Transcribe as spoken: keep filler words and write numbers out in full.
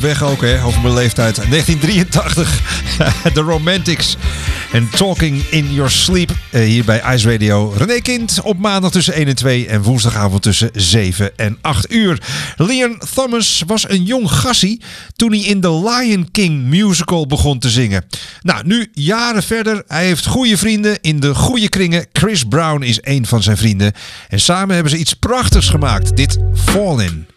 Weg ook, hè, over mijn leeftijd. negentien drieëntachtig, The Romantics. En Talking in Your Sleep. Uh, hier bij Ice Radio. René Kind op maandag tussen één en twee. En woensdagavond tussen zeven en acht uur. Leon Thomas was een jong gassie toen hij in The Lion King musical begon te zingen. Nou, nu jaren verder. Hij heeft goede vrienden in de goede kringen. Chris Brown is een van zijn vrienden. En samen hebben ze iets prachtigs gemaakt. Dit Fall In.